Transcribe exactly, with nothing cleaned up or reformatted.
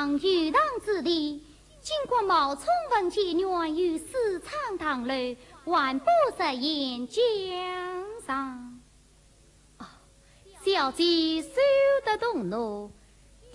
堂玉堂之地，经过冒充文妓女于私藏堂楼，万不实言江上。啊，小姐收得动怒，